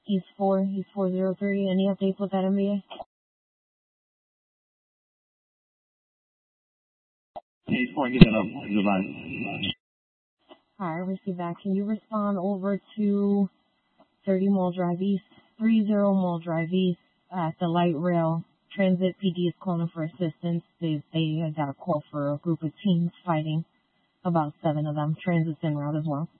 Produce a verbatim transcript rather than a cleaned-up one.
East four, East four zero three. Any updates with that M B A? East four, get that up. Goodbye. Alright, receive that. Can you respond over to thirty Mall Drive East, thirty Mall Drive East at the light rail? Transit P D is calling for assistance. They, they got a call for a group of teens fighting, about seven of them. Transit's en route as well.